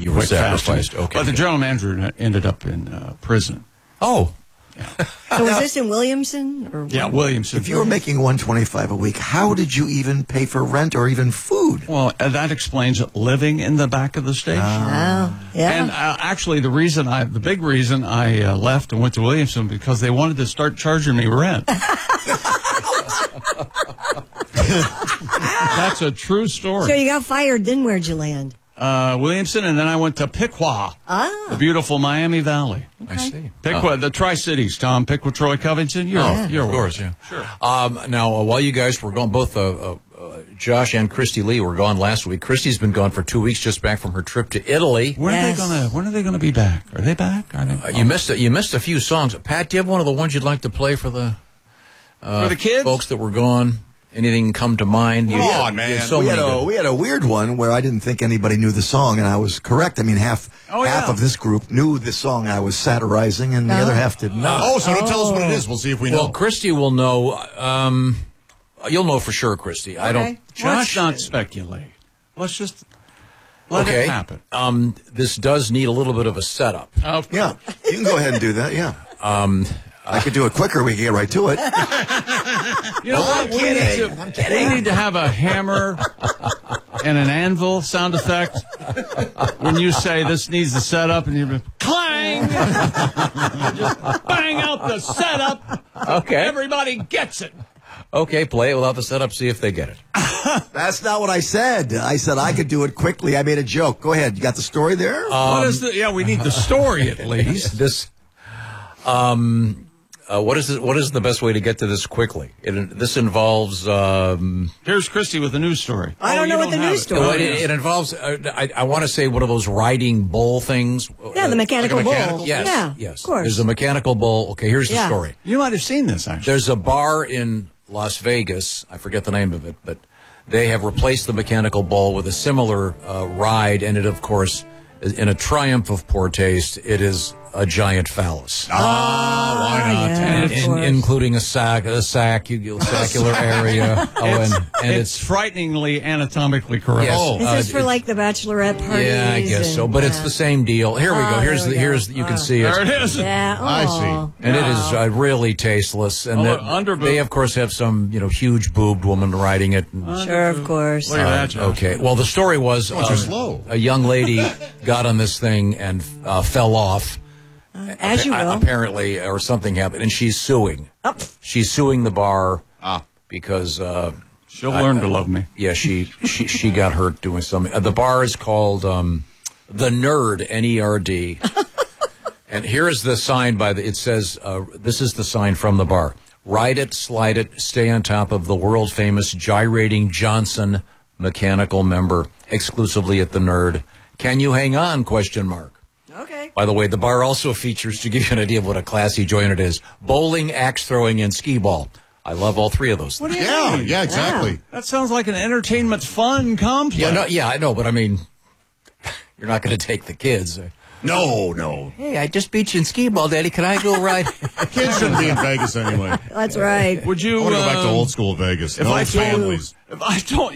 you were sacrificed. Okay. But the general manager ended up in prison. Oh. So was this in Williamson? Or Yeah, Williamson. If you were making $125 a week, how did you even pay for rent or even food? Well, that explains living in the back of the station. Oh, yeah. And actually, the big reason I left and went to Williamson because they wanted to start charging me rent. That's a true story. So you got fired, then where'd you land? Williamson, and then I went to Piqua, the beautiful Miami Valley. I see. Piqua, the Tri-Cities, Tom. Piqua, Troy, Covington. You're of course, yeah. Sure. Now, while you guys were gone, both Josh and Christy Lee were gone last week. Christy's been gone for 2 weeks, just back from her trip to Italy. When are they gonna be back? Are they back? You missed a few songs. Pat, do you have one of the ones you'd like to play for the kids? Folks that were gone? Anything come to mind? Come on, man. We had a weird one where I didn't think anybody knew the song, and I was correct. I mean, half of this group knew the song I was satirizing, and the other half did not. So don't tell us what it is. We'll see if we know. Well, Christy will know. You'll know for sure, Christy. Okay. I don't. Let's not speculate. Let's just let it happen. This does need a little bit of a setup. Yeah, you can go ahead and do that, yeah. I could do it quicker. We can get right to it. You know what? We need to have a hammer and an anvil sound effect when you say this needs the setup, and you clang, just bang out the setup. Okay. Everybody gets it. Okay, play it without the setup. See if they get it. That's not what I said. I said I could do it quickly. I made a joke. Go ahead. You got the story there? We need the story at least. What is the best way to get to this quickly? This involves. Here's Christy with the news story. I don't know what the news story is. It involves. I want to say one of those riding bull things. Yeah, the mechanical bull. Yes, yeah, yes. Of course. There's a mechanical bull. Okay, here's the story. You might have seen this, actually. There's a bar in Las Vegas. I forget the name of it, but they have replaced the mechanical bull with a similar ride, and it, of course, in a triumph of poor taste, it is a giant phallus. Why not? Yeah, including a saccular area. It's frighteningly anatomically correct. Yes. Is this for like the bachelorette parties? Yeah, I guess so. But it's the same deal. Here we go. Here's you can see it. There it is. Yeah. I see. And it is really tasteless. And they, of course, have some huge boobed woman riding it. Sure, of course. Look at that, Josh. Okay. Well, the story was slow. A young lady got on this thing and fell off. As you will. Apparently, or something happened, and she's suing. She's suing the bar because She'll learn to love me. Yeah, she got hurt doing something. The bar is called The Nerd, N-E-R-D. And here is the sign it says, this is the sign from the bar. Ride it, slide it, stay on top of the world famous gyrating Johnson mechanical member, exclusively at The Nerd. Can you hang on? ? Okay. By the way, the bar also features, to give you an idea of what a classy joint it is, bowling, axe throwing, and skee ball. I love all three of those things. What do you mean? Yeah, exactly. That sounds like an entertainment fun complex. I know, but I mean, you're not going to take the kids. No. Hey, I just beat you in skee ball, Daddy. Can I go ride? Kids shouldn't be in Vegas anyway. That's right. Would you? I want to go back to old school Vegas. If I told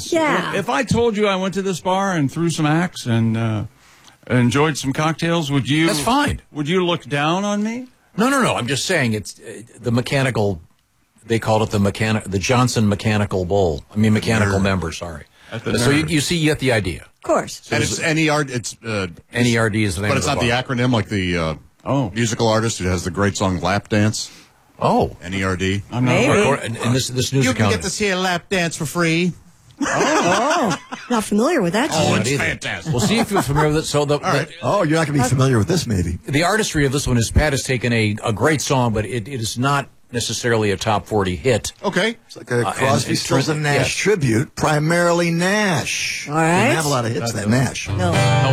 you I went to this bar and threw some axe and enjoyed some cocktails, would you? That's fine. Would you look down on me? No. I'm just saying it's the mechanical. They called it the Johnson Mechanical Bowl. I mean, mechanical member. Sorry. So you see, you get the idea. Of course. And it's NERD. It's NERD is the name. But it's of not the acronym like the musical artist who has the great song Lap Dance. Oh, NERD. I'm not. And this news You account. can get to see a lap dance for free. Not familiar with that. Oh, song. it's fantastic. We'll see if you're familiar with it. So you're not going to be familiar with this, maybe. The artistry of this one is Pat has taken a great song, but it is not necessarily a top 40 hit. Okay. It's like a Crosby, Stills, and Nash tribute, primarily Nash. All right. Didn't have a lot of hits, that Nash. No.